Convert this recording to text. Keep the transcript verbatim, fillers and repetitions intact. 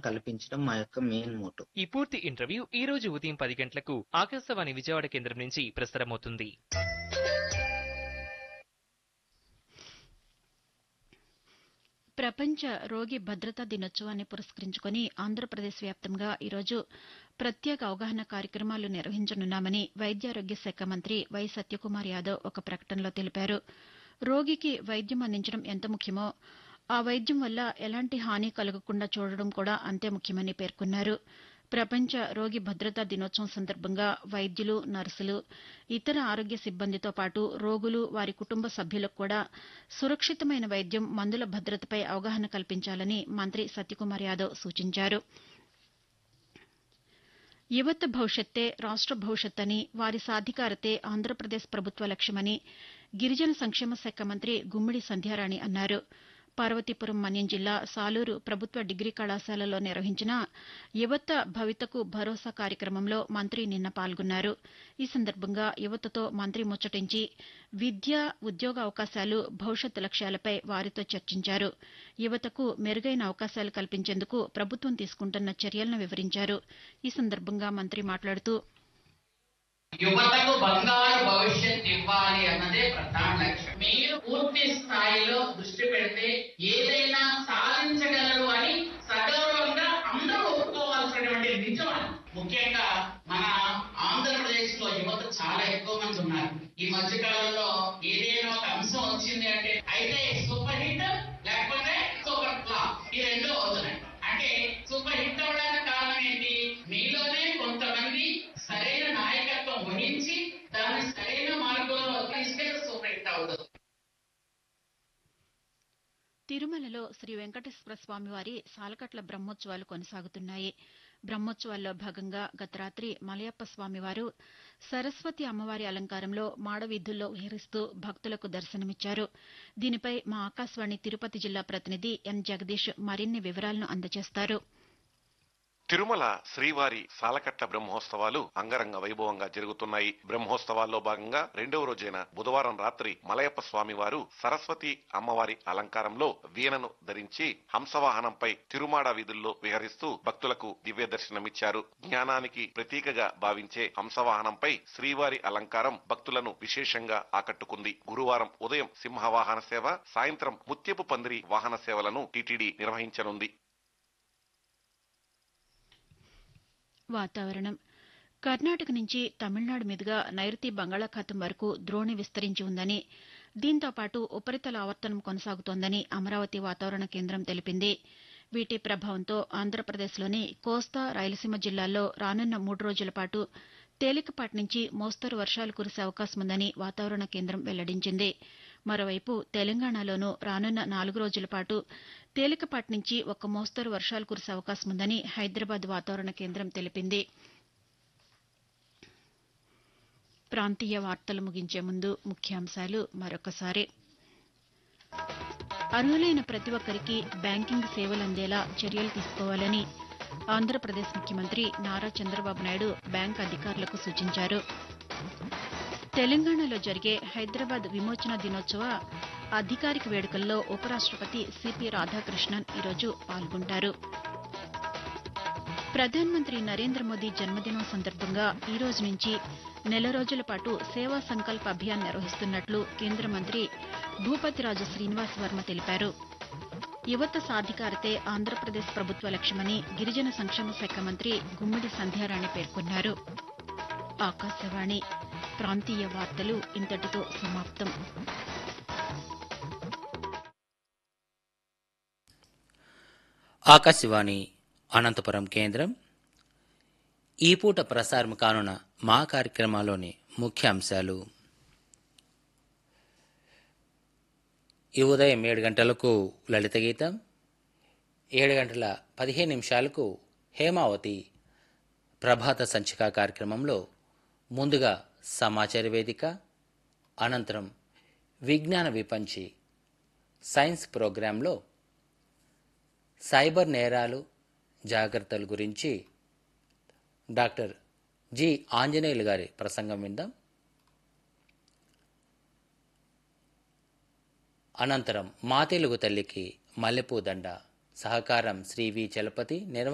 కల్పించడం మా యొక్క మెయిన్ మోటో. ఈ పూర్తి ఇంటర్వ్యూ ఈ రోజు ఉదయం పది గంటలకు ఆకాశవాణి విజయవాడ కేంద్రం నుంచి ప్రసారమవుతుంది. ప్రపంచ రోగి భద్రతా దినోత్సవాన్ని పురస్కరించుకుని ఆంధ్రప్రదేశ్ వ్యాప్తంగా ఈరోజు ప్రత్యేక అవగాహన కార్యక్రమాలు నిర్వహించనున్నామని వైద్యారోగ్య శాఖ మంత్రి వై సత్యకుమార్ యాదవ్ ఒక ప్రకటనలో తెలిపారు. రోగికి వైద్యం అందించడం ఎంత ముఖ్యమో ఆ వైద్యం వల్ల ఎలాంటి హాని కలగకుండా చూడడం కూడా అంతే ముఖ్యమని పేర్కొన్నారు. ప్రపంచ రోగి భద్రతా దినోత్సవం సందర్భంగా వైద్యులు, నర్సులు, ఇతర ఆరోగ్య సిబ్బందితో పాటు రోగులు, వారి కుటుంబ సభ్యులకు కూడా సురక్షితమైన వైద్యం, మందుల భద్రతపై అవగాహన కల్పించాలని మంత్రి సత్యకుమార్ యాదవ్ సూచించారు. యువత భవిష్యత్తే రాష్ట భవిష్యత్తని, వారి సాధికారతే ఆంధ్రప్రదేశ్ ప్రభుత్వ లక్ష్యమని గిరిజన సంక్షేమ శాఖ మంత్రి గుమ్మిడి సంధ్యారాణి అన్నారు. పార్వతీపురం మన్యం జిల్లా సాలూరు ప్రభుత్వ డిగ్రీ కళాశాలలో నిర్వహించిన యువత భవితకు భరోసా కార్యక్రమంలో మంత్రి నిన్న పాల్గొన్నారు. ఈ సందర్భంగా యువతతో మంత్రి ముచ్చటించి విద్య, ఉద్యోగ అవకాశాలు, భవిష్యత్ లక్ష్యాలపై వారితో చర్చించారు. యువతకు మెరుగైన అవకాశాలు కల్పించేందుకు ప్రభుత్వం తీసుకుంటున్న చర్యలను వివరించారు. ఈ సందర్భంగా మంత్రి మాట్లాడుతూ యువతకు బంగారు భవిష్యత్ ఇవ్వాలి అన్నదే ప్రధాన లక్ష్యం. మీరు పూర్తి స్థాయిలో దృష్టి పెడితే ఏదైనా సాధించగలరు అని సగౌరవంగా అందరూ ఒప్పుకోవాల్సినటువంటి నిజం. ముఖ్యంగా మన ఆంధ్రప్రదేశ్ లో యువత చాలా ఎక్కువ మంది ఉన్నారు. ఈ మధ్య కాలంలో ఏదైనా ఒక అంశం వచ్చింది అంటే అయితే సూపర్ హిట్ లేకపోతే సూపర్ ఫ్లాప్, ఈ రెండు అవుతున్నాయి. అంటే సూపర్ హిట్ అవడానికి కారణం ఏంటి? మీలోనే కొంతమంది సరైన నాయకత్వం వహించి దాన్ని సరైన మార్గంలో తీసుకెళ్తే సూపర్ హిట్ అవుతుంది. తిరుమలలో శ్రీ వెంకటేశ్వర స్వామివారి సాలకట్ల బ్రహ్మోత్సవాలు కొనసాగుతున్నాయి. బ్రహ్మోత్సవాల్లో భాగంగా గత రాత్రి మలయప్ప స్వామివారు సరస్వతి అమ్మవారి అలంకారంలో మాడవీధుల్లో విహరిస్తూ భక్తులకు దర్శనమిచ్చారు. దీనిపై మా ఆకాశవాణి తిరుపతి జిల్లా ప్రతినిధి ఎన్ జగదీష్ మరిన్ని వివరాలను అందజేస్తారు. తిరుమల శ్రీవారి సాలకట్ల బ్రహ్మోత్సవాలు అంగరంగ వైభవంగా జరుగుతున్నాయి. బ్రహ్మోత్సవాల్లో భాగంగా రెండవ రోజైన బుధవారం రాత్రి మలయప్ప స్వామివారు సరస్వతి అమ్మవారి అలంకారంలో వీణను ధరించి హంసవాహనంపై తిరుమాడ వీధుల్లో విహరిస్తూ భక్తులకు దివ్య దర్శనమిచ్చారు. జ్ఞానానికి ప్రతీకగా భావించే హంసవాహనంపై శ్రీవారి అలంకారం భక్తులను విశేషంగా ఆకట్టుకుంది. గురువారం ఉదయం సింహవాహన సేవ, సాయంత్రం ముత్యపు పందిరి వాహన సేవలను టీటీడీ నిర్వహించనుంది. వాతావరణం. కర్ణాటక నుంచి తమిళనాడు మీదుగా నైరుతి బంగాళాఖాతం వరకు ద్రోణి విస్తరించి ఉందని, దీంతో పాటు ఉపరితల ఆవర్తనం కొనసాగుతోందని అమరావతి వాతావరణ కేంద్రం తెలిపింది. వీటి ప్రభావంతో ఆంధ్రప్రదేశ్లోని కోస్తా, రాయలసీమ జిల్లాల్లో రానున్న మూడు రోజుల పాటు తేలికపాటి నుంచి మోస్తరు వర్షాలు కురిసే అవకాశం ఉందని వాతావరణ కేంద్రం వెల్లడించింది. మరోవైపు తెలంగాణలోనూ రానున్న నాలుగు రోజుల పాటు తేలికపాటి నుంచి ఒక మోస్తరు వర్షాలు కురిసే అవకాశం ఉందని హైదరాబాద్ వాతావరణ కేంద్రం తెలిపింది. ప్రాంతీయ వార్తలు ముగించే ముందు ముఖ్యాంశాలు మరొకసారి. అర్హులైన ప్రతి ఒక్కరికి బ్యాంకింగ్ సేవలు అందేలా చర్యలు తీసుకోవాలని ఆంధ్రప్రదేశ్ ముఖ్యమంత్రి నారా చంద్రబాబు నాయుడు బ్యాంక్ అధికారులకు సూచించారు. తెలంగాణలో జరిగే హైదరాబాద్ విమోచన దినోత్సవ అధికారిక వేడుకల్లో ఉపరాష్టపతి సిపి రాధాకృష్ణన్ ఈరోజు పాల్గొంటారు. ప్రధానమంత్రి నరేంద్ర మోదీ జన్మదినం సందర్భంగా ఈ రోజు నుంచి నెల రోజుల పాటు సేవా సంకల్ప అభియాన్ నిర్వహిస్తున్నట్లు కేంద్ర మంత్రి భూపతిరాజు శ్రీనివాస్ వర్మ తెలిపారు. యువత సాధికారతే ఆంధ్రప్రదేశ్ ప్రభుత్వ లక్ష్యమని గిరిజన సంక్షేమ శాఖ మంత్రి గుమ్మిడి సంధ్యారాణి పేర్కొన్నారు. ఆకాశవాణి ప్రాంతీయ వార్తలు ఇంతటితో సమాప్తం. ఆకాశవాణి అనంతపురం కేంద్రం. ఈ పూట ప్రసారం కానున్న మా కార్యక్రమాల్లోని ముఖ్యాంశాలు. ఈ ఉదయం ఏడు గంటలకు లలిత గీతం, ఏడు గంటల పదిహేను నిమిషాలకు హేమావతి ప్రభాత సంచిక కార్యక్రమంలో ముందుగా సమాచార వేదిక, అనంతరం విజ్ఞాన విపంచి సైన్స్ ప్రోగ్రాంలో సైబర్ నేరాలు జాగ్రత్తల గురించి డాక్టర్ జి ఆంజనేయులు గారి ప్రసంగం విందాం. అనంతరం మా తెలుగు తల్లికి మల్లెపూ దండ, సహకారం శ్రీ వి చలపతి, నిర్వహణ